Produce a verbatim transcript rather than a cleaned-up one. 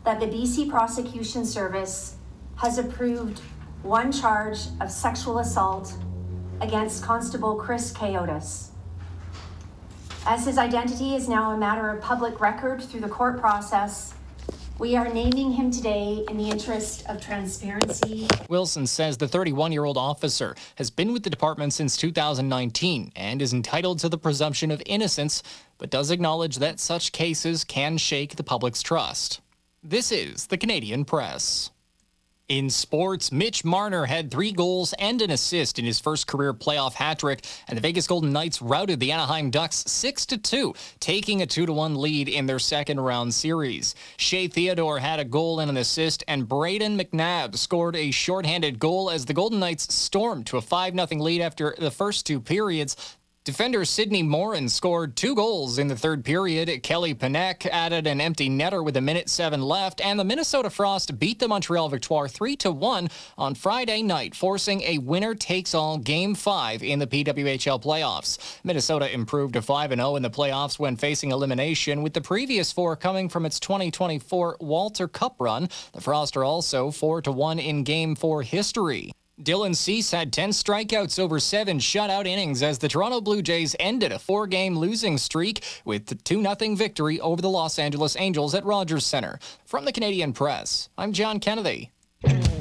that the B C Prosecution Service has approved one charge of sexual assault against Constable Chris Coyotis. As his identity is now a matter of public record through the court process, we are naming him today in the interest of transparency. Wilson says the thirty-one-year-old officer has been with the department since two thousand nineteen and is entitled to the presumption of innocence, but does acknowledge that such cases can shake the public's trust. This is the Canadian Press. In sports, Mitch Marner had three goals and an assist in his first career playoff hat-trick, and the Vegas Golden Knights routed the Anaheim Ducks six to two, taking a two to one lead in their second-round series. Shea Theodore had a goal and an assist, and Braden McNabb scored a shorthanded goal as the Golden Knights stormed to a five nothing lead after the first two periods. Defender Sidney Morin scored two goals in the third period. Kelly Panek added an empty netter with a minute seven left, and the Minnesota Frost beat the Montreal Victoire three to one on Friday night, forcing a winner-takes-all Game five in the P W H L playoffs. Minnesota improved to five and oh in the playoffs when facing elimination, with the previous four coming from its twenty twenty-four Walter Cup run. The Frost are also four to one in Game four history. Dylan Cease had ten strikeouts over seven shutout innings as the Toronto Blue Jays ended a four-game losing streak with the two nothing victory over the Los Angeles Angels at Rogers Centre. From the Canadian Press, I'm John Kennedy.